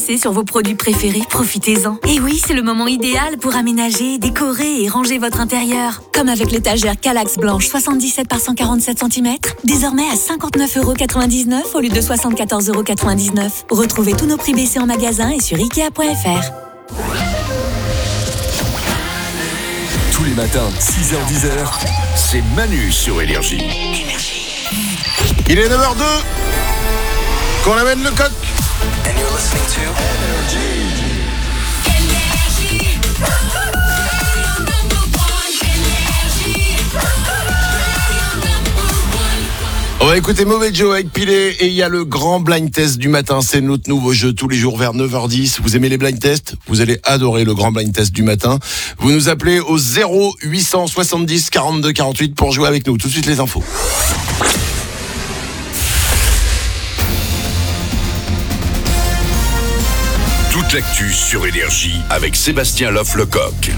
C'est sur vos produits préférés, profitez-en. Et oui, c'est le moment idéal pour aménager, décorer et ranger votre intérieur. Comme avec l'étagère Kallax blanche 77 par 147 cm, désormais à 59,99€ au lieu de 74,99€. Retrouvez tous nos prix baissés en magasin et sur Ikea.fr. Tous les matins, 6h-10h, c'est Manu sur Énergie. Il est 9h02 qu'on amène le coq. And you're listening to On va écouter Mauvais Joe avec Pilé et il y a le grand blind test du matin. C'est notre nouveau jeu tous les jours vers 9h10. Vous aimez les blind tests? Vous allez adorer le grand blind test du matin. Vous nous appelez au 0870 42 48 pour jouer avec nous. Tout de suite les infos. toute l'actu sur Énergie avec Sébastien Loff-Lecoq.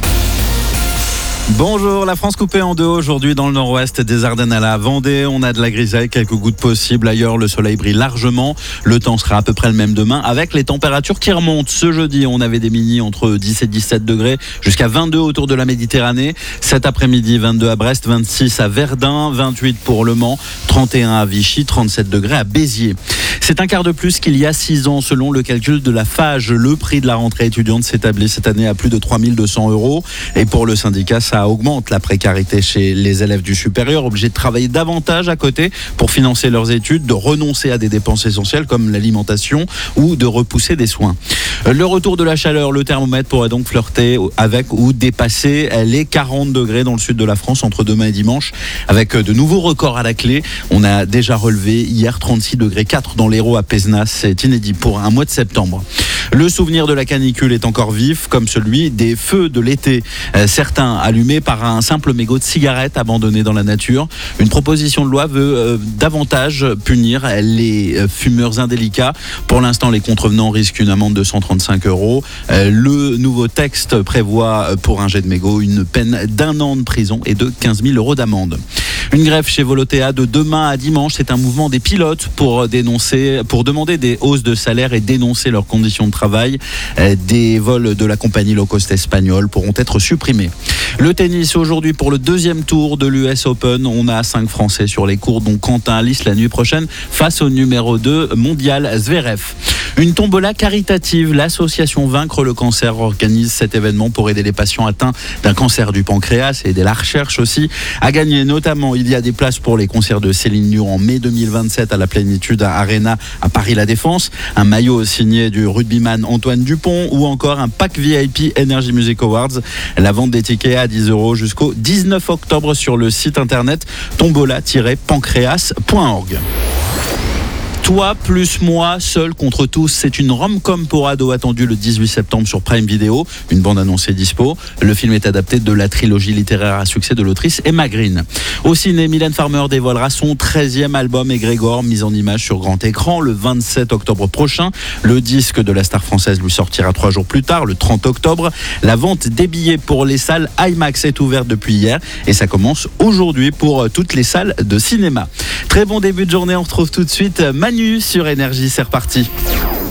Bonjour, la France coupée en deux aujourd'hui dans le nord-ouest des Ardennes à la Vendée. On a de la grisaille, quelques gouttes possibles. Ailleurs, le soleil brille largement. Le temps sera à peu près le même demain avec les températures qui remontent. Ce jeudi, on avait des mini entre 10 et 17 degrés jusqu'à 22 autour de la Méditerranée. Cet après-midi, 22 à Brest, 26 à Verdun, 28 pour Le Mans, 31 à Vichy, 37 degrés à Béziers. C'est un quart de plus qu'il y a 6 ans selon le calcul de la FAGE. Le prix de la rentrée étudiante s'établit cette année à plus de 3 200 €. Et pour le syndicat, ça augmente la précarité chez les élèves du supérieur, obligés de travailler davantage à côté pour financer leurs études, de renoncer à des dépenses essentielles comme l'alimentation ou de repousser des soins. Le retour de la chaleur, le thermomètre pourrait donc flirter avec ou dépasser les 40 degrés dans le sud de la France entre demain et dimanche, avec de nouveaux records à la clé. On a déjà relevé hier 36 degrés 4 dans l'Hérault à Pézenas. C'est inédit pour un mois de septembre. Le souvenir de la canicule est encore vif, comme celui des feux de l'été. Certains allumés par un simple mégot de cigarette abandonné dans la nature. Une proposition de loi veut davantage punir les fumeurs indélicats. Pour l'instant, les contrevenants risquent une amende de 135 €. Le nouveau texte prévoit pour un jet de mégot une peine d'1 an de prison et de 15 000 € d'amende. Une grève chez Volotea de demain à dimanche, c'est un mouvement des pilotes pour demander des hausses de salaire et dénoncer leurs conditions de travail. Des vols de la compagnie low cost espagnole pourront être supprimés. Le tennis aujourd'hui pour le deuxième tour de l'US Open. On a 5 Français sur les cours, dont Quentin Alice la nuit prochaine face au numéro 2 mondial Zverev. Une tombola caritative, l'association Vaincre le cancer organise cet événement pour aider les patients atteints d'un cancer du pancréas et aider la recherche aussi à gagner. Notamment, il y a des places pour les concerts de Céline Dion en mai 2027 à la Plénitude Arena à Paris-La Défense, un maillot signé du rugbyman Antoine Dupont ou encore un pack VIP Energy Music Awards. La vente des tickets à 10 € jusqu'au 19 octobre sur le site internet tombola-pancréas.org. Toi plus moi, seul contre tous, c'est une rom-com pour ados attendue le 18 septembre sur Prime Video. Une bande annoncée dispo. Le film est adapté de la trilogie littéraire à succès de l'autrice Emma Green. Au ciné, Mylène Farmer dévoilera son 13e album Égrégore, mis en image sur grand écran le 27 octobre prochain. Le disque de la star française lui sortira 3 jours plus tard, le 30 octobre. La vente des billets pour les salles IMAX est ouverte depuis hier et ça commence aujourd'hui pour toutes les salles de cinéma. Très bon début de journée, on retrouve tout de suite Manu sur Énergie, c'est reparti.